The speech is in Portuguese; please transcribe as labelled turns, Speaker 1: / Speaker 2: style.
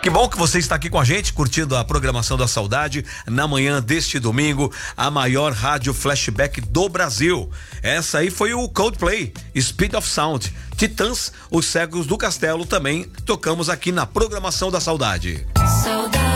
Speaker 1: Que bom que você está aqui com a gente, curtindo a programação da saudade na manhã deste domingo, a maior rádio flashback do Brasil. Essa aí foi o Coldplay, Speed of Sound. Titãs, Os Cegos do Castelo, também tocamos aqui na programação da saudade.